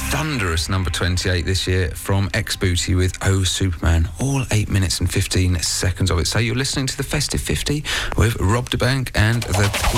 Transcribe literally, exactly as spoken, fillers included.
thunderous number twenty-eight this year from X-Booty with Oh Superman, all eight minutes and fifteen seconds of it. So you're listening to the Festive fifty with Rob DeBank and the